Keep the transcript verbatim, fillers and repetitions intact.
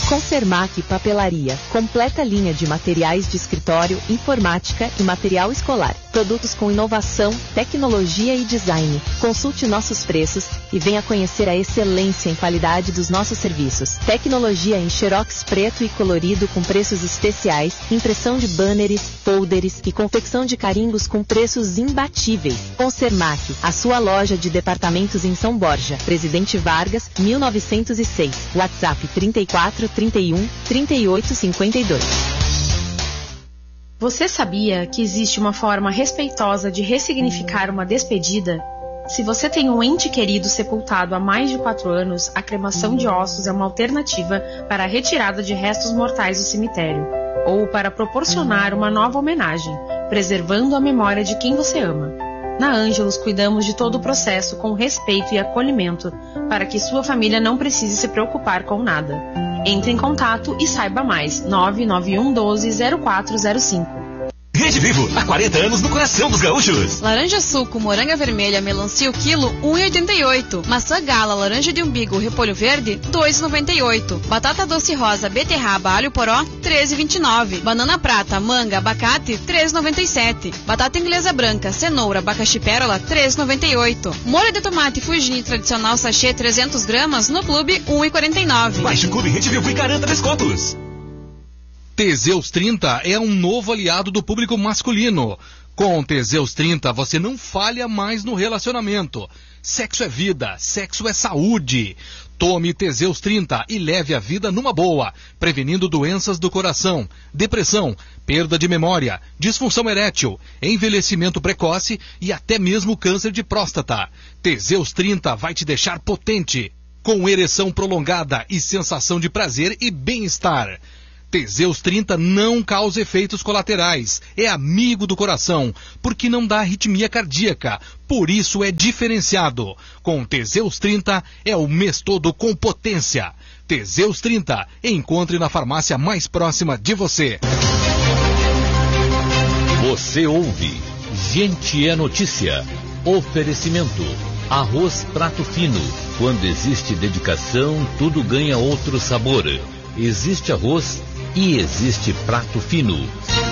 Consermac Papelaria, completa linha de materiais de escritório, informática e material escolar. Produtos com inovação, tecnologia e design. Consulte nossos preços e venha conhecer a excelência em qualidade dos nossos serviços. Tecnologia em xerox preto e colorido com preços especiais, impressão de banners, folders e confecção de carimbos com preços imbatíveis. Consermac, a sua loja de departamentos em São Borja, Presidente Vargas, mil novecentos e seis. WhatsApp trinta e quatro, trinta e um, trinta e oito, cinquenta e dois. Você sabia que existe uma forma respeitosa de ressignificar uma despedida? Se você tem um ente querido sepultado há mais de quatro anos, a cremação de ossos é uma alternativa para a retirada de restos mortais do cemitério, ou para proporcionar uma nova homenagem, preservando a memória de quem você ama. Na Ângelos, cuidamos de todo o processo com respeito e acolhimento, para que sua família não precise se preocupar com nada. Entre em contato e saiba mais. nove nove um um dois zero quatro zero cinco. Rede Vivo, há quarenta anos no coração dos gaúchos. Laranja suco, moranga vermelha, melancia o quilo, um real e oitenta e oito centavos. Maçã gala, laranja de umbigo, repolho verde, dois reais e noventa e oito centavos. Batata doce rosa, beterraba, alho poró, treze reais e vinte e nove centavos. Banana prata, manga, abacate, três reais e noventa e sete centavos. Batata inglesa branca, cenoura, abacaxi pérola, três reais e noventa e oito centavos. Molho de tomate Fugini tradicional sachê trezentos gramas, no clube, um real e quarenta e nove centavos. Baixe o Clube Rede Vivo e garanta descontos. Teseus trinta é um novo aliado do público masculino. Com Teseus trinta, você não falha mais no relacionamento. Sexo é vida, sexo é saúde. Tome Teseus trinta e leve a vida numa boa, prevenindo doenças do coração, depressão, perda de memória, disfunção erétil, envelhecimento precoce e até mesmo câncer de próstata. Teseus trinta vai te deixar potente, com ereção prolongada e sensação de prazer e bem-estar. Teseus trinta não causa efeitos colaterais, é amigo do coração, porque não dá arritmia cardíaca, por isso é diferenciado. Com Teseus trinta é o mês todo com potência. Teseus trinta, encontre na farmácia mais próxima de você. Você ouve Gente é Notícia. Oferecimento: arroz prato fino. Quando existe dedicação, tudo ganha outro sabor. Existe arroz e existe prato fino.